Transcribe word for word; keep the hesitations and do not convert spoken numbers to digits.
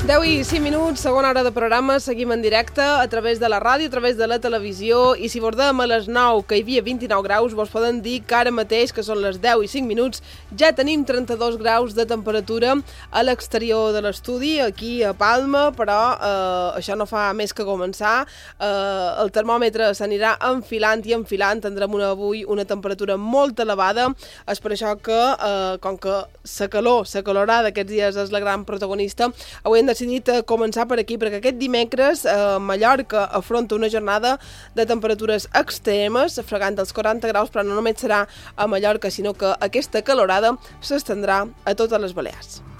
deu i cinc minuts, segona hora de programa, seguim en directe a través de la ràdio, a través de la televisió, i si vos dèiem a les nou que hi havia vint-i-nou graus, vos poden dir que ara mateix, que són les deu i cinc minuts, ja tenim trenta-dos graus de temperatura a l'exterior de l'estudi, aquí a Palma, però eh, això no fa més que començar. Eh, el termòmetre s'anirà enfilant i enfilant, tindrem una, avui una temperatura molt elevada. És per això que, eh, com que la calor, la calorada d'aquests dies és la gran protagonista, avui hem decidit començar per aquí, perquè aquest dimecres eh, Mallorca afronta una jornada de temperatures extremes, fregant els quaranta graus, però no només serà a Mallorca, sinó que aquesta calorada s'estendrà a totes les Balears.